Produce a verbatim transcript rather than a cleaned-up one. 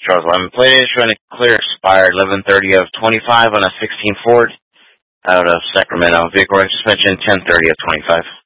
Charles eleven, plate showing a clear expired eleven thirty of twenty-five on a sixteen Ford out of Sacramento. Vehicle suspension ten thirty of twenty-five.